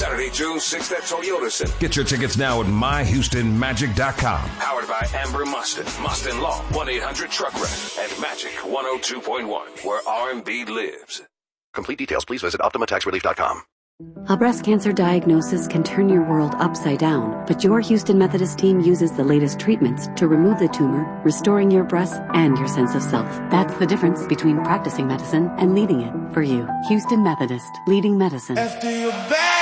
Saturday, June 6th at Toyota Center. Get your tickets now at myhoustonmagic.com. Powered by Amber Mustin, Mustin Law, 1-800-TRUCK-WRECK, and Magic 102.1, where R&B lives. Complete details, please visit OptimaTaxRelief.com. A breast cancer diagnosis can turn your world upside down, but your Houston Methodist team uses the latest treatments to remove the tumor, restoring your breasts and your sense of self. That's the difference between practicing medicine and leading it for you. Houston Methodist, leading medicine. After your back.